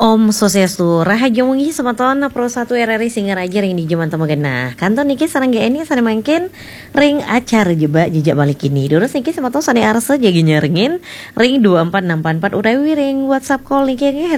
Om Swastiastu, Rahayu Mungi Sematon Pro 1 RRI Singaraja ring di Jaman Tamagana. Kanton niki sareng GNI sare mangkin ring acar jeba jejak balik ini. Durus niki sematon sane arsa jagi nyeringin ring 24644 utawi ring WhatsApp call niki